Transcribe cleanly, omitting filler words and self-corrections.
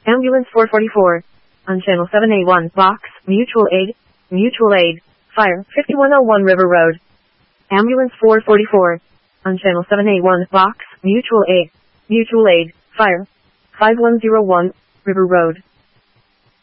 Ambulance 444. On channel 7A1, box, mutual aid, fire, 5101 River Road. Ambulance 444. On channel 7A1, box, mutual aid, fire, 5101, River Road.